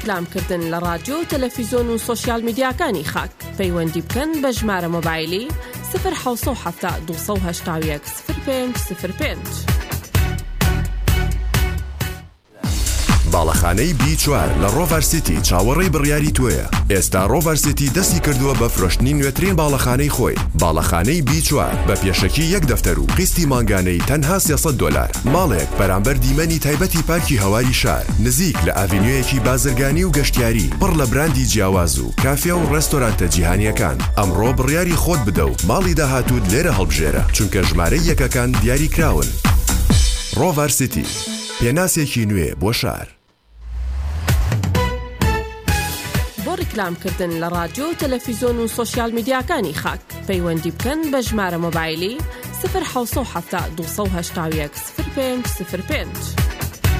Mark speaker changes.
Speaker 1: ڕیکلامکردن لە رادیۆ تەلەڤیزۆن و سۆشیال میدیاکانی خاک پەیوەندی بکەن بە ژمارە مۆبایلی 070 281 0505.
Speaker 2: باڵەخانەی B4 لە ڕۆڤەر سیتی چاوەڕێی بڕیاری توێیە. ئێستا ڕۆڤەر سیتی دەستی کردووە بە فرۆشتنی نوێترین باڵەخانەی خۆی. باڵەخانەی B4 بە پێشەکی 1 دەفتەر و قستی مانگانەی تەنها $300. ماڵێک بەرامبەر دیمەنی تایبەتی پارکی هەواری شار، نزیک لە ئاڤینیۆیەکی بازرگانی و گەشتیاری، پڕ لە براندی جیاواز و کافێ و ڕێستۆرانتە جیهانیەکان. ئەمڕۆ بڕیاری خۆت بدە و ماڵی داهاتوت لێرە هەڵبژێرە، چونکە ژمارەی یەکەکان دیاری کراون. ڕۆڤەر سیتی، پێناسێکی نوێ بۆ شار.
Speaker 1: ڕیکلامکردن لە رادیۆ تەلەڤیزۆن و سۆشیال میدیاکانی خاک پەیوەندی بکەن بە ژمارە مۆبایلی 070 281 0505.